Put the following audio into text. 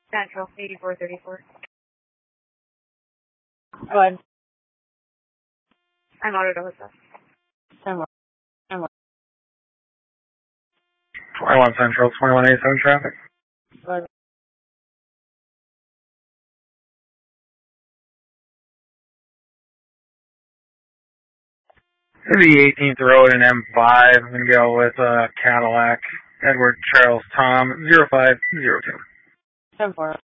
Central, 8434. Go ahead. I'm auto to assess. 10-1. 21 Central, 2187 traffic. Go ahead. Maybe 18th Road and M5. I'm going to go with Cadillac, Edward Charles Tom, 0502. 10-4.